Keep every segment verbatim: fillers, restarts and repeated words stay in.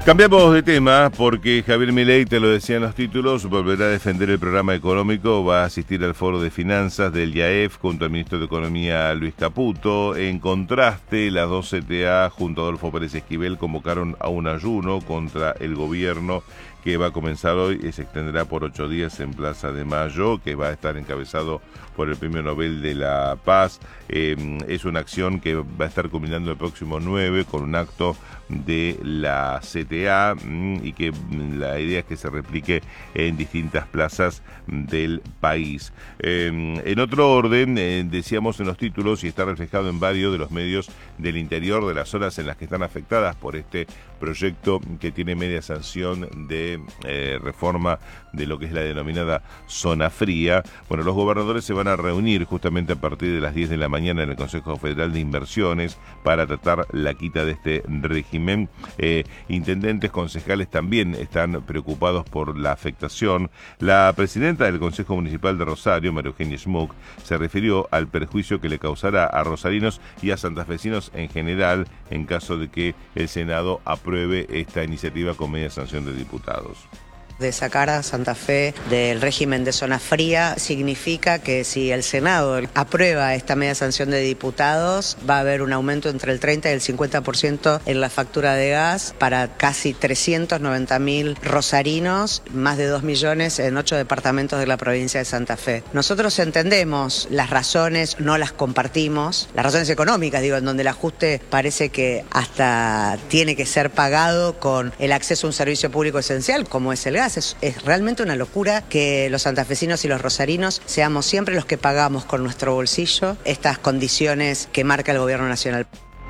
Cambiamos de tema porque Javier Milei, te lo decía en los títulos, volverá a defender el programa económico, va a asistir al foro de finanzas del I A E F junto al ministro de Economía Luis Caputo. En contraste, las dos C T A junto a Adolfo Pérez Esquivel convocaron a un ayuno contra el gobierno que va a comenzar hoy y se extenderá por ocho días en Plaza de Mayo, que va a estar encabezado por el Premio Nobel de la Paz. Eh, es una acción que va a estar culminando el próximo nueve con un acto de la C T A mmm, y que la idea es que se replique en distintas plazas del país. Eh, en otro orden, eh, decíamos en los títulos y está reflejado en varios de los medios del interior de las zonas en las que están afectadas por este proyecto que tiene media sanción de eh, reforma de lo que es la denominada zona fría. Bueno, los gobernadores se van a reunir justamente a partir de las diez de la mañana en el Consejo Federal de Inversiones para tratar la quita de este régimen. Eh, intendentes, concejales también están preocupados por la afectación. La presidenta del Consejo Municipal de Rosario, María Eugenia Schmuck, se refirió al perjuicio que le causará a rosarinos y a santafesinos en general en caso de que el Senado apruebe esta iniciativa con media sanción de diputados. De sacar a Santa Fe del régimen de zona fría significa que si el Senado aprueba esta media sanción de diputados, va a haber un aumento entre el treinta y el cincuenta por ciento en la factura de gas para casi trescientos noventa mil rosarinos, más de dos millones en ocho departamentos de la provincia de Santa Fe. Nosotros entendemos las razones, no las compartimos, las razones económicas, digo, en donde el ajuste parece que hasta tiene que ser pagado con el acceso a un servicio público esencial, como es el gas. Es, es realmente una locura que los santafesinos y los rosarinos seamos siempre los que pagamos con nuestro bolsillo estas condiciones que marca el gobierno nacional.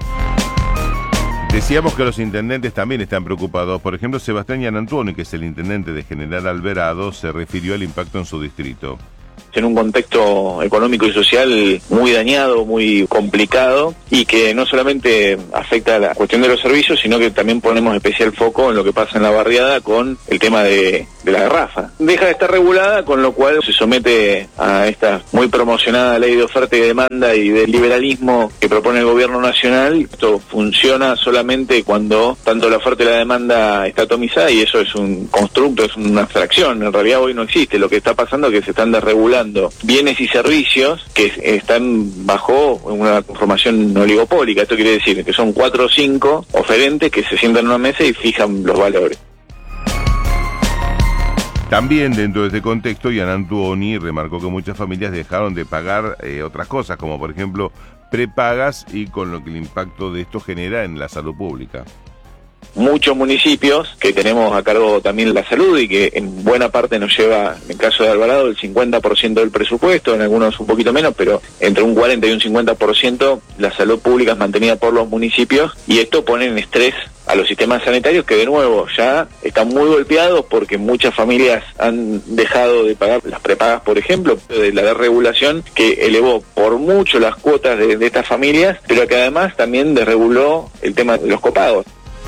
Decíamos que los intendentes también están preocupados. Por ejemplo, Sebastián Gianantuoni, que es el intendente de General Alvarado, se refirió al impacto en su distrito. En un contexto económico y social muy dañado, muy complicado, y que no solamente afecta a la cuestión de los servicios, sino que también ponemos especial foco en lo que pasa en la barriada con el tema de, de la garrafa. Deja de estar regulada, con lo cual se somete a esta muy promocionada ley de oferta y demanda y del liberalismo que propone el gobierno nacional. Esto funciona solamente cuando tanto la oferta y la demanda está atomizada, y eso es un constructo, es una abstracción. En realidad hoy no existe. Lo que está pasando es que se están desregulando bienes y servicios que están bajo una conformación oligopólica. Esto quiere decir que son cuatro o cinco oferentes que se sientan en una mesa y fijan los valores. También dentro de este contexto, Gianantuoni remarcó que muchas familias dejaron de pagar eh, otras cosas, como por ejemplo prepagas, y con lo que el impacto de esto genera en la salud pública. Muchos municipios que tenemos a cargo también la salud y que en buena parte nos lleva, en el caso de Alvarado, el cincuenta por ciento del presupuesto, en algunos un poquito menos, pero entre un cuarenta y un cincuenta por ciento la salud pública es mantenida por los municipios, y esto pone en estrés a los sistemas sanitarios, que de nuevo ya están muy golpeados porque muchas familias han dejado de pagar las prepagas, por ejemplo, de la desregulación que elevó por mucho las cuotas de, de estas familias, pero que además también desreguló el tema de los copagos.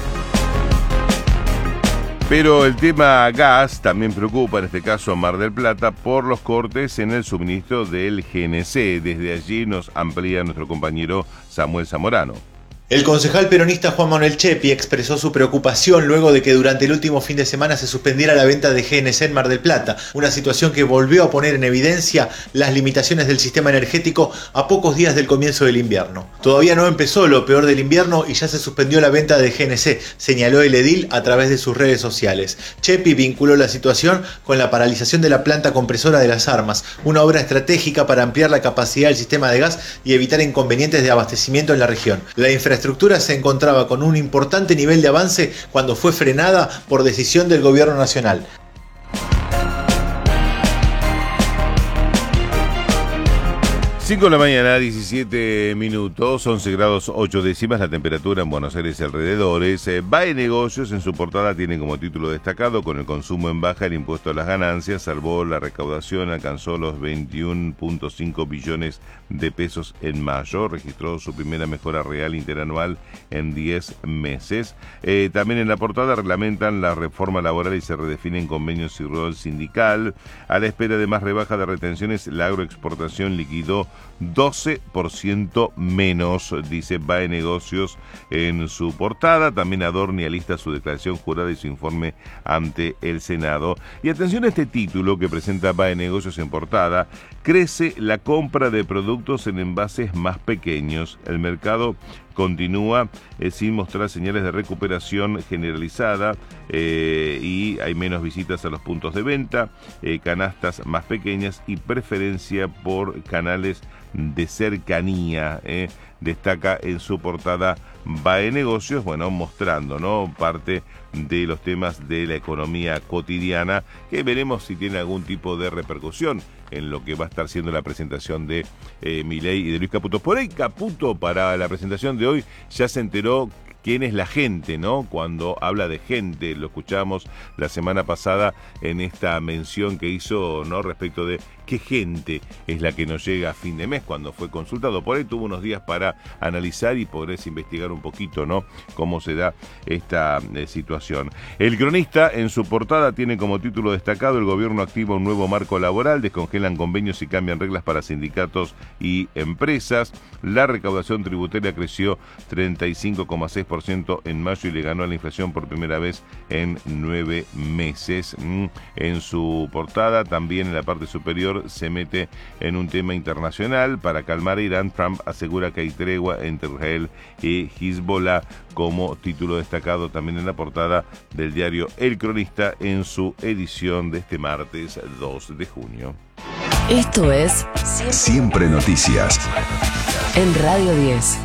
Pero el tema gas también preocupa, en este caso a Mar del Plata, por los cortes en el suministro del G N C. Desde allí nos amplía nuestro compañero Samuel Zamorano. El concejal peronista Juan Manuel Chepi expresó su preocupación luego de que durante el último fin de semana se suspendiera la venta de G N C en Mar del Plata, una situación que volvió a poner en evidencia las limitaciones del sistema energético a pocos días del comienzo del invierno. Todavía no empezó lo peor del invierno y ya se suspendió la venta de G N C, señaló el edil a través de sus redes sociales. Chepi vinculó la situación con la paralización de la planta compresora de Las Armas, una obra estratégica para ampliar la capacidad del sistema de gas y evitar inconvenientes de abastecimiento en la región. La infraestructura La infraestructura se encontraba con un importante nivel de avance cuando fue frenada por decisión del gobierno nacional. cinco de la mañana, diecisiete minutos, once grados ocho décimas la temperatura en Buenos Aires y alrededores. Eh, B A E Negocios en su portada tiene como título destacado: con el consumo en baja, el impuesto a las ganancias salvó la recaudación, alcanzó los veintiuno punto cinco billones de pesos en mayo, registró su primera mejora real interanual en diez meses. Eh, también en la portada reglamentan la reforma laboral y se redefinen convenios y rol sindical. A la espera de más rebaja de retenciones, la agroexportación liquidó doce por ciento menos, dice B A E Negocios en su portada. También Adorni alista su declaración jurada y su informe ante el Senado. Y atención a este título que presenta B A E Negocios en portada: crece la compra de productos en envases más pequeños. El mercado continúa eh, sin mostrar señales de recuperación generalizada eh, y hay menos visitas a los puntos de venta, eh, canastas más pequeñas y preferencia por canales de cercanía. Eh, destaca en su portada B A E Negocios, bueno, mostrando, ¿no?, parte de los temas de la economía cotidiana, que veremos si tiene algún tipo de repercusión en lo que va a estar siendo la presentación de eh, Milei y de Luis Caputo. Por ahí Caputo, para la presentación de hoy, ya se enteró quién es la gente, ¿no? Cuando habla de gente, lo escuchamos la semana pasada en esta mención que hizo, ¿no?, respecto de qué gente es la que nos llega a fin de mes cuando fue consultado. Por ahí tuvo unos días para analizar y podrés investigar un poquito, ¿no?, cómo se da esta eh, situación. El Cronista en su portada tiene como título destacado: el gobierno activa un nuevo marco laboral, descongelan convenios y cambian reglas para sindicatos y empresas. La recaudación tributaria creció treinta y cinco coma seis por ciento en mayo y le ganó a la inflación por primera vez en nueve meses. En su portada, también en la parte superior, se mete en un tema internacional. Para calmar a Irán, Trump asegura que hay tregua entre Israel y Hezbollah, como título destacado también en la portada del diario El Cronista en su edición de este martes dos de junio. Esto es Siempre Noticias en Radio diez.